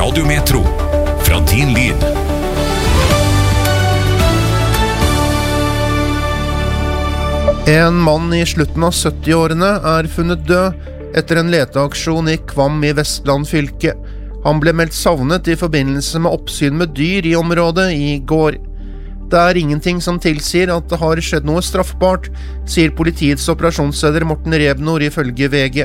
Radio Metro. Fra din lyd. En mann i slutten av 70-årene funnet død etter en leteaksjon i Kvam i Vestland fylke. Han ble meldt savnet i forbindelse med oppsyn med dyr i området i går. Det ingenting som tilsier at det har skjedd noe straffbart, sier politiets operasjonsleder Morten Rebnor ifølge VG.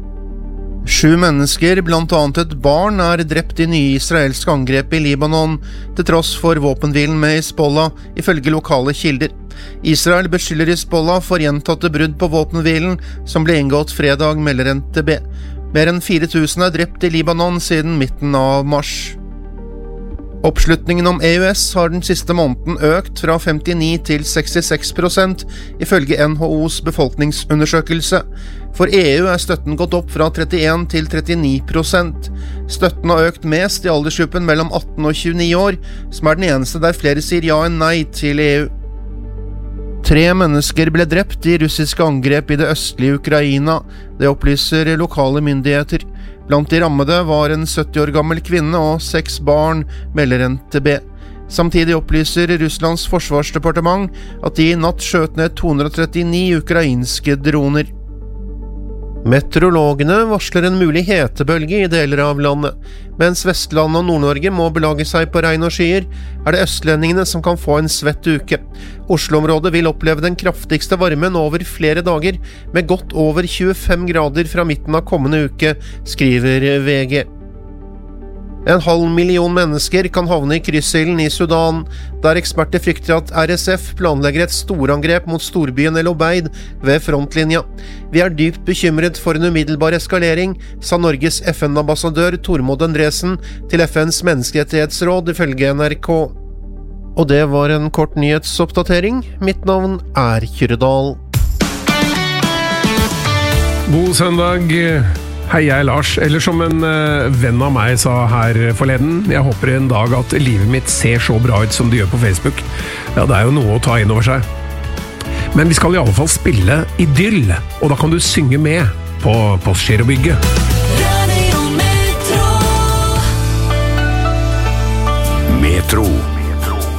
7 mennesker, blant annet et barn, drept i nye israelske angrep i Libanon, til tross for våpenhvilen med Hizbollah, ifølge lokale kilder. Israel beskylder Hizbollah for gjentatte brudd på våpenhvilen, som ble inngått fredag, melder NTB. Mer enn 4000 drept i Libanon siden midten av mars. Oppslutningen om EØS har den siste måneden økt fra 59 til 66%, ifølge NHOs befolkningsundersøkelse. For EU støtten gått opp fra 31 til 39%. Støtten har økt mest i aldersgruppen mellom 18 og 29 år, som den eneste der flere sier ja enn nei til EU. 3 mennesker ble drept i russiske angrep i det østlige Ukraina, det opplyser lokale myndigheter. Blant de rammede var en 70 år gammel kvinne og 6 barn, melder NTB. Samtidig opplyser Russlands forsvarsdepartement at de i natt skjøt ned 239 ukrainske droner. Meteorologene varsler en mulig hetebølge i deler av landet. Mens Vestlandet og Nord-Norge må belage seg på regn og skyer, det østlendingene som kan få en svett uke. Oslo-området vil oppleve den kraftigste varmen over flere dager, med godt over 25 grader fra midten av kommende uke, skriver VG. 500 000 mennesker kan havne i kryssilden i Sudan, der eksperter frykter at RSF planlegger et storangrep mot storbyen El Obeid ved frontlinja. Vi dypt bekymret for en umiddelbar eskalering, sa Norges FN-ambassadør Tormod Andresen til FNs menneskerettighetsråd ifølge NRK. Og det var en kort nyhetsoppdatering. Mitt navn Kyrre Dahl. God søndag. Hei, jeg Lars, eller som en venn av meg sa her forleden, jeg håper en dag at livet mitt ser så bra ut som det gjør på Facebook. Ja, det jo noe å ta inn over seg. Men vi skal i alle fall spille Idyll, og da kan du synge med på Postgirobygget. Metro.